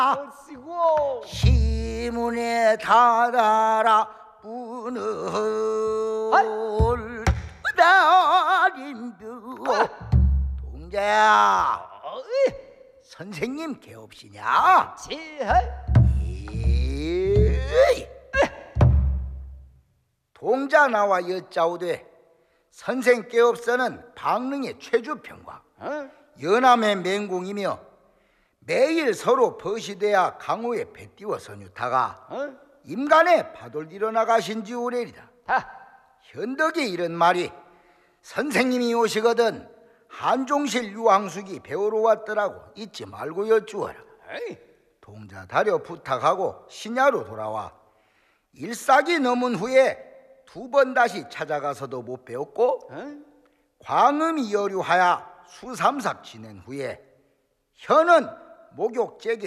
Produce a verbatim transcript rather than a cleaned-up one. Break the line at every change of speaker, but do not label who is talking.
옳시고
시문에 닫아라 문을 다림뷰. 동자야,
어이
선생님 개없이냐?
지할
에이. 동자 나와 여짜오되 선생 깨없어는 방릉의 최주평과
어?
연암의 맹공이며 매일 서로 벗이되어 강호에 배띄워 선유타가
어?
임간에 파돌 일어나가신 지 오래리다.
다
현덕이 이런 말이 선생님이 오시거든 한종실 유황숙이 배우러 왔더라고 잊지 말고 여쭈어라.
에이
동자 다려 부탁하고 신야로 돌아와 일삭이 넘은 후에 두 번 다시 찾아가서도 못 배웠고
어?
광음이 여류하여 수삼삭 지낸 후에 현은 목욕제게